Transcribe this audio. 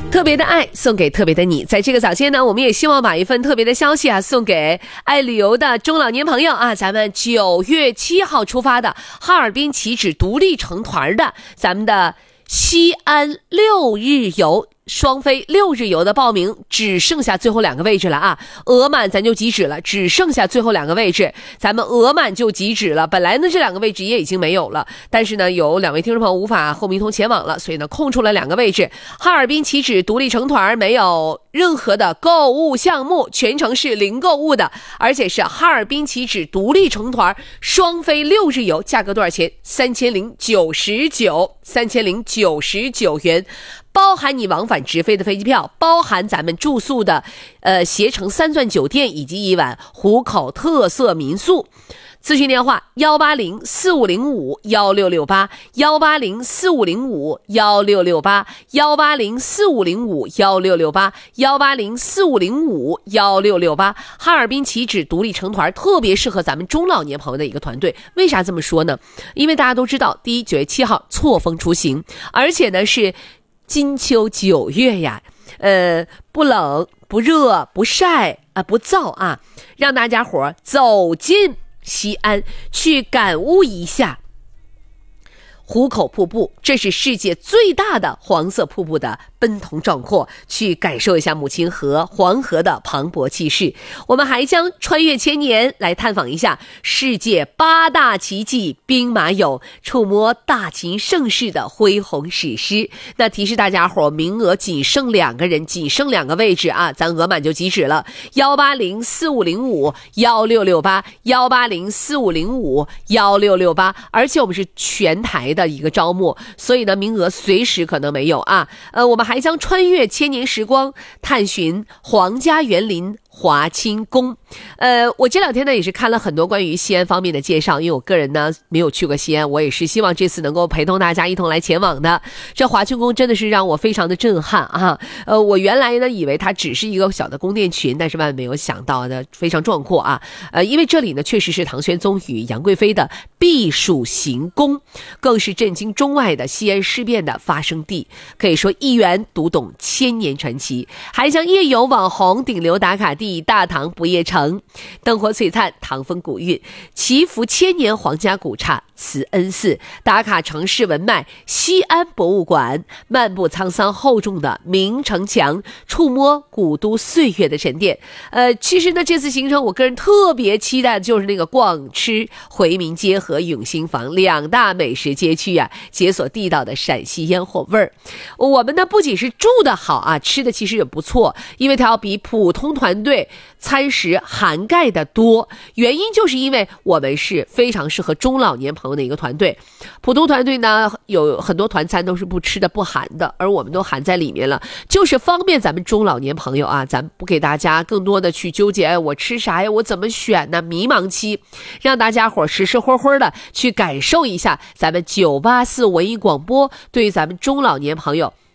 特别的爱送给特别的你，在这个早间呢，我们也希望把一份特别的消息送给爱旅游的中老年朋友咱们9月7号出发的哈尔滨起止独立成团的咱们的西安6日游。双飞6日游的报名只剩下最后2个位置了额满咱就即止了，只剩下最后2个位置，咱们额满就即止了。本来呢这2个位置也已经没有了，但是呢有2位听众朋友无法后明通前往了，所以呢空出了2个位置。哈尔滨起止独立成团没有任何的购物项目，全程是零购物的，而且是哈尔滨起止独立成团双飞6日游，价格多少钱？3099元，包含你往返直飞的飞机票，包含咱们住宿的携程3钻酒店以及一晚湖口特色民宿。咨询电话18045051668 18045051668 18045051668 18045051668。哈尔滨起止独立成团特别适合咱们中老年朋友的一个团队。为啥这么说呢？因为大家都知道，第一9月7号错峰出行，而且呢是金秋9月呀，不冷不热不晒不燥让大家伙走进西安去感悟一下湖口瀑布，这是世界最大的黄色瀑布的奔腾壮阔，去感受一下母亲河黄河的磅礴气势。我们还将穿越千年来探访一下世界8大奇迹兵马俑，触摸大秦盛世的恢宏史诗。那提示大家伙，名额仅剩2个人，仅剩2个位置咱额满就即止了。18045051668 18045051668，而且我们是全台的一个招募，所以呢名额随时可能没有我们还将穿越千年时光，探寻皇家园林华清宫。我这2天呢也是看了很多关于西安方面的介绍，因为我个人呢没有去过西安，我也是希望这次能够陪同大家一同来前往的。这华清宫真的是让我非常的震撼我原来呢以为它只是一个小的宫殿群，但是万万没有想到的非常壮阔因为这里呢确实是唐玄宗与杨贵妃的避暑行宫，更是震惊中外的西安事变的发生地，可以说一元读懂千年传奇。还将夜游网红顶流打卡地大唐不夜城，灯火璀璨唐风古韵，祈福千年皇家古刹慈恩寺，打卡城市文脉西安博物馆，漫步沧桑厚重的明城墙，触摸古都岁月的沉淀。其实呢这次行程我个人特别期待的就是那个逛吃回民街和永兴坊2大美食街区解锁地道的陕西烟火味儿。我们呢不仅是住的好吃的其实也不错，因为它要比普通团队餐食涵盖的多，原因就是因为我们是非常适合中老年朋友的一个团队。普通团队呢有很多团餐都是不吃的不含的，而我们都含在里面了，就是方便咱们中老年朋友咱不给大家更多的去纠结我吃啥呀，我怎么选呢，迷茫期，让大家伙实实活活的去感受一下咱们984文艺广播对于咱们中老年朋友